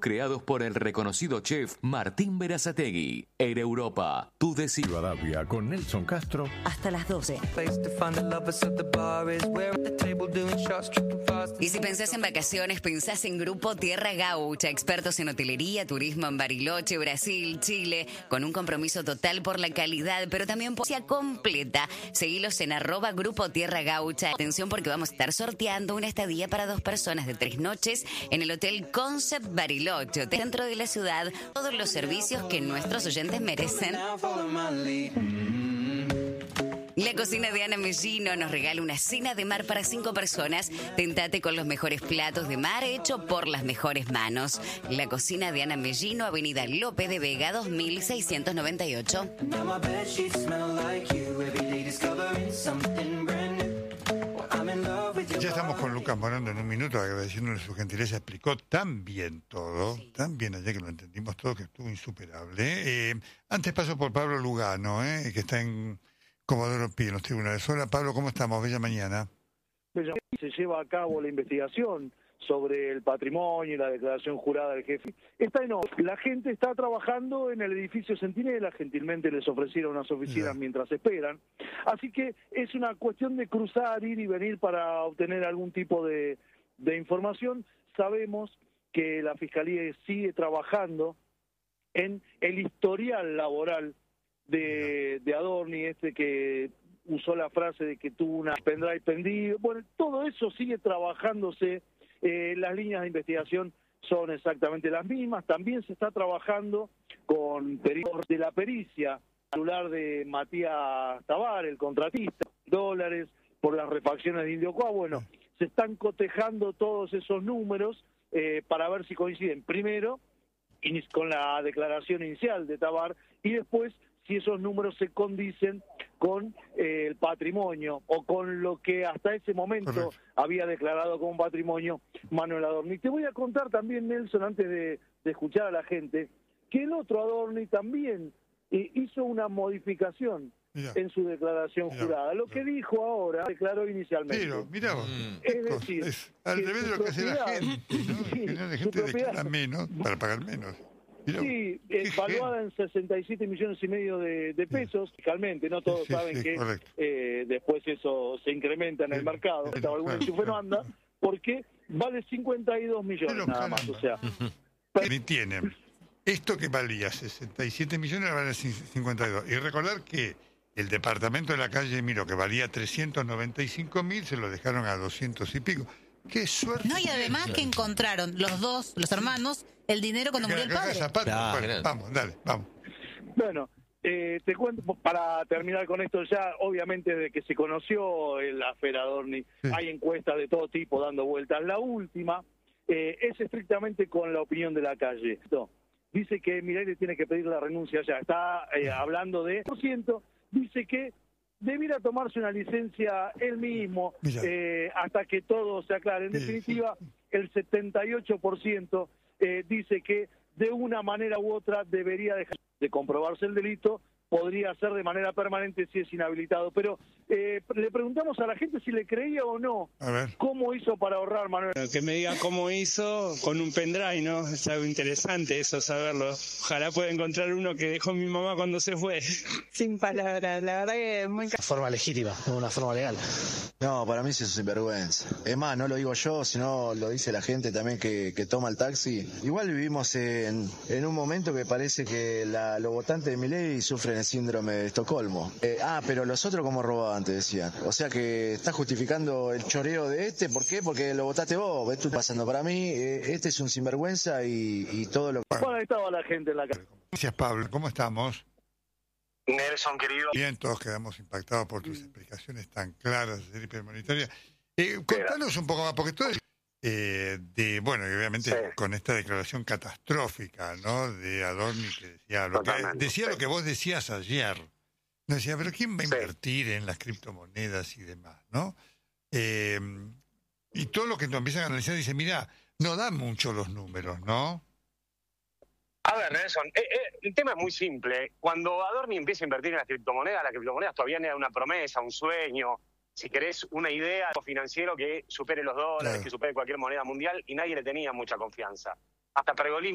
creados por el reconocido chef Martín Berazategui. En Europa, tú decides. Rivadavia con Nelson Castro. Hasta las 12. Y si pensás en vacaciones, pensás en Grupo Tierra Gaucha, expertos en hotelería, turismo en Bariloche, Brasil, Chile, con un compromiso total por la calidad, pero también por la completa. Seguilos en @Grupo Tierra Gaucha. Atención porque vamos a estar sorteando una estadía para 2 personas de 3 noches en el Hotel Concept Bariloche, dentro de la ciudad. Todos los servicios que nuestros oyentes merecen. La cocina de Ana Mellino nos regala una cena de mar para 5 personas. Tentate con los mejores platos de mar hecho por las mejores manos. La cocina de Ana Mellino, Avenida Lope de Vega, 2698. Ya estamos con Lucas Morando en un minuto, agradeciéndole su gentileza. Explicó tan bien todo, sí, tan bien ayer que lo entendimos todo, que estuvo insuperable. Antes paso por Pablo Lugano, que está en Comodoro Pi, en los tribunales. Hola Pablo, ¿cómo estamos? Bella mañana. Se lleva a cabo la investigación sobre el patrimonio y la declaración jurada del jefe. La gente está trabajando en el edificio Centinela, gentilmente les ofrecieron unas oficinas mientras esperan. Así que es una cuestión de cruzar, ir y venir para obtener algún tipo de información. Sabemos que la Fiscalía sigue trabajando en el historial laboral de Adorni, que usó la frase de que tuvo una pendrive pendido. Bueno, todo eso sigue trabajándose. Las líneas de investigación son exactamente las mismas. También se está trabajando con peritos de la pericia celular de Matías Tabar, el contratista, $, por las refacciones de Indiocoa. Bueno, se están cotejando todos esos números para ver si coinciden primero con la declaración inicial de Tabar y después si esos números se condicen con el patrimonio o con lo que hasta ese momento había declarado como patrimonio Manuel Adorni. Te voy a contar también, Nelson, antes de escuchar a la gente, que el otro Adorni también hizo una modificación en su declaración jurada. Lo que dijo ahora, declaró inicialmente. Pero, mirá vos, es decir, al revés de lo que hace la gente, ¿no? La gente declara menos para pagar menos. Sí, valuada en 67,5 millones de pesos, fiscalmente, ¿no? Todos saben que después eso se incrementa en el mercado, algún enchufe no anda, porque vale 52 millones nada más, o sea. Ni tienen. Esto que valía 67 millones vale 52. Y recordar que el departamento de la calle Miro, que valía 395.000, se lo dejaron a 200 y pico. ¡Qué suerte! No, y además que encontraron los hermanos, el dinero cuando murió el padre. Bueno, vamos, dale, vamos. Bueno, te cuento, para terminar con esto ya, obviamente desde que se conoció el afera Adorni, hay encuestas de todo tipo dando vueltas. La última es estrictamente con la opinión de la calle. Dice que Milei tiene que pedir la renuncia ya. Está hablando de %, dice que debiera tomarse una licencia él mismo hasta que todo se aclare. En definitiva, el 78% dice que de una manera u otra debería dejar de comprobarse el delito, podría ser de manera permanente si es inhabilitado. Pero le preguntamos a la gente si le creía o no. A ver. ¿Cómo hizo para ahorrar, Manuel? Que me diga cómo hizo con un pendrive, ¿no? Es algo interesante eso, saberlo. Ojalá pueda encontrar uno que dejó mi mamá cuando se fue. Sin palabras, la verdad que es muy... Forma legítima, una forma legal. No, para mí sí es sinvergüenza. Es más, no lo digo yo, sino lo dice la gente también que toma el taxi. Igual vivimos en un momento que parece que los votantes de Milei sufren el síndrome de Estocolmo. Pero los otros como robaban, te decían. O sea que está justificando el choreo de ¿por qué? Porque lo votaste vos. Esto está pasando para mí. Este es un sinvergüenza y todo lo que... Bueno, ahí estaba la gente en la calle. Gracias, Pablo. ¿Cómo estamos? Nelson, querido. Bien, todos quedamos impactados por tus explicaciones tan claras y premonitarias. Contanos un poco más, porque todo bueno, y obviamente con esta declaración catastrófica, ¿no? De Adorni, que decía lo que vos decías ayer. No decía, pero ¿quién va a invertir en las criptomonedas y demás, no? Y todo lo que nos empiezan a analizar dice, mira, no dan mucho los números, ¿no? A ver, Nelson, el tema es muy simple. Cuando Adorni empieza a invertir en las criptomonedas todavía era una promesa, un sueño, si querés, una idea financiero que supere los dólares, que supere cualquier moneda mundial, y nadie le tenía mucha confianza. Hasta Pergolini